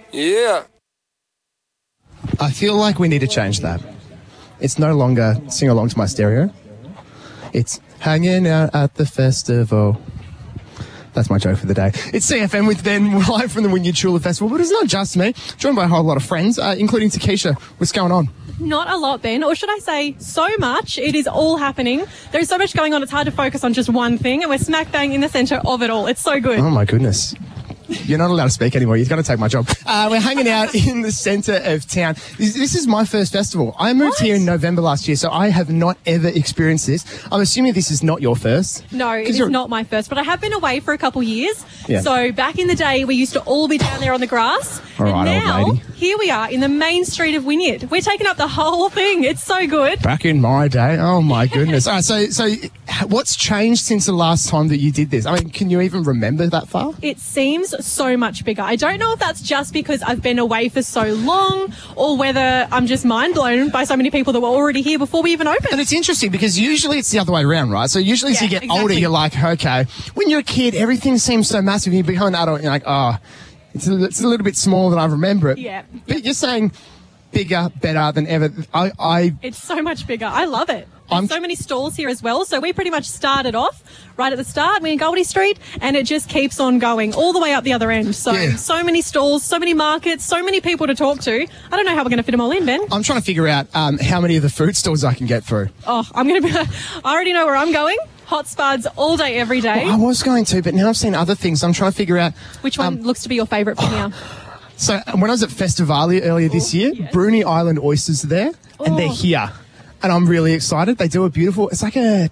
Yeah. I feel like we need to change that. It's no longer sing along to my stereo. It's hanging out at the festival. That's my joke for the day. It's CFM with Ben, live from the Wynyard Julep Festival, but it's not just me. Joined by a whole lot of friends, including Takesha. What's going on? Not a lot, Ben, or should I say so much. It is all happening. There's so much going on, it's hard to focus on just one thing, and we're smack bang in the centre of it all. It's so good. Oh, my goodness. You're not allowed to speak anymore. You're going to take my job. We're hanging out in the centre of town. This is my first festival. I moved here in November last year, so I have not ever experienced this. I'm assuming this is not your first. No, it is not my first, but I have been away for a couple years. Yeah. So back in the day, we used to all be down there on the grass. All right, and now, old lady. here we are in the main street of Wynyard. We're taking up the whole thing. It's so good. Back in my day. Oh, my goodness. All right, so what's changed since the last time that you did this? I mean, can you even remember that far? It seems so much bigger. I don't know if that's just because I've been away for so long or whether I'm just mind blown by so many people that were already here before we even opened. And it's interesting because usually it's the other way around, right? So usually as you get older, you're like, okay, when you're a kid, everything seems so massive. You become an adult, you're like, oh, it's a little bit smaller than I remember it. Yeah. But you're saying bigger, better than ever. It's so much bigger. I love it. There's so many stalls here as well. So we pretty much started off right at the start. We're in Goldie Street, and it just keeps on going all the way up the other end. So so many stalls, so many markets, so many people to talk to. I don't know how we're going to fit them all in, Ben. I'm trying to figure out how many of the food stalls I can get through. Oh, I already know where I'm going. Hot spuds all day, every day. Well, I was going to, but now I've seen other things. I'm trying to figure out which one looks to be your favourite from here. So when I was at Festivali earlier this year, Bruny Island oysters are there, and they're here. And I'm really excited. They do a beautiful, I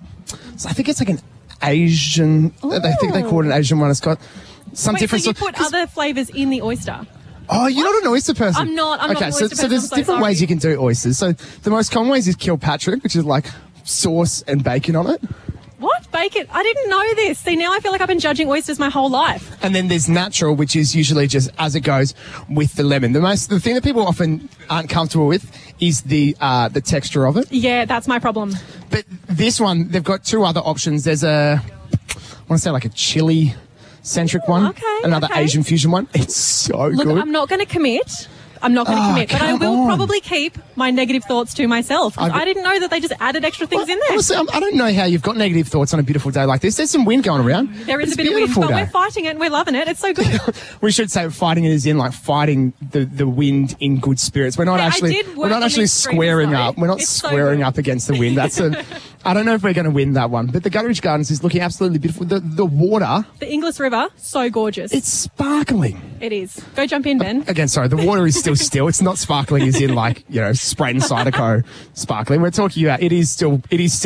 think it's like an Asian, they think they call it an Asian one. It's got some different. So you put other flavours in the oyster? Oh, you're not an oyster person? I'm not an oyster person. So there's different ways you can do oysters. So the most common ways is Kilpatrick, which is like sauce and bacon on it. What? Bacon? I didn't know this. See, now I feel like I've been judging oysters my whole life. And then there's natural, which is usually just as it goes with the lemon. The thing that people often aren't comfortable with is the texture of it. Yeah, that's my problem. But this one, they've got two other options. There's I want to say like a chili-centric one. Another Asian fusion one. It's so good. Look, I'm not going to commit. But I will probably keep my negative thoughts to myself. I didn't know that they just added extra things in there. Honestly, I don't know how you've got negative thoughts on a beautiful day like this. There's some wind going around. There is a bit of wind, but we're fighting it and we're loving it. It's so good. We should say fighting it is in like fighting the wind in good spirits. We're not actually squaring up. We're not squaring up against the wind. I don't know if we're going to win that one, but the Gutteridge Gardens is looking absolutely beautiful. The water. The Inglis River, so gorgeous. It's sparkling. It is. Go jump in, Ben. Again, sorry, the water is still still. It's not sparkling as in like, Sprite and Cider sparkling. We're talking about it is still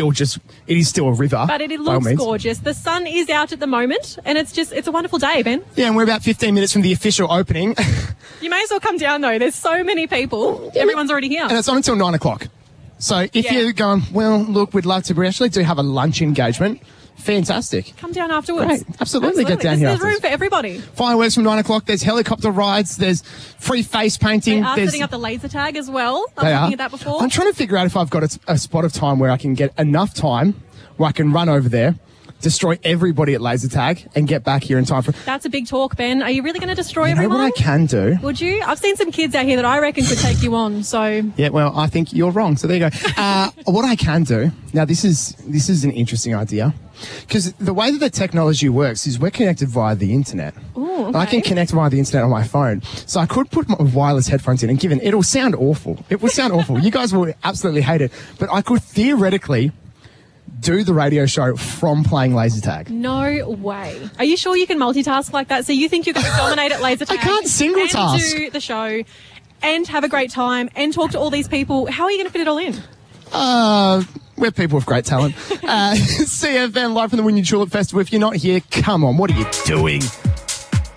a river. But it looks gorgeous. The sun is out at the moment and it's a wonderful day, Ben. Yeah, and we're about 15 minutes from the official opening. You may as well come down though. There's so many people. Everyone's already here. And it's on until 9 o'clock. So if you're going, well, look, we'd love to. We actually do have a lunch engagement. Fantastic. Come down afterwards. Great. Absolutely. Get down here. There's room for everybody. Fireworks from 9 o'clock. There's helicopter rides. There's free face painting. They are setting up the laser tag as well. I was looking at that before. I'm trying to figure out if I've got a spot of time where I can get enough time where I can run over there, destroy everybody at laser tag, and get back here in time for... That's a big talk, Ben. Are you really going to destroy everyone? You know what I can do? Would you? I've seen some kids out here that I reckon could take you on, so... Yeah, well, I think you're wrong, so there you go. What I can do... Now, this is an interesting idea, because the way that the technology works is we're connected via the internet. Ooh, okay. I can connect via the internet on my phone, so I could put my wireless headphones in, and given it'll sound awful. It will sound awful. You guys will absolutely hate it, but I could theoretically... do the radio show from playing laser tag. No way. Are you sure you can multitask like that? So you think you're going to dominate at laser tag? I can't single task. And do the show and have a great time and talk to all these people. How are you going to fit it all in? We're people with great talent. CFM live from the Wynyard Julep Festival. If you're not here, come on. What are you doing?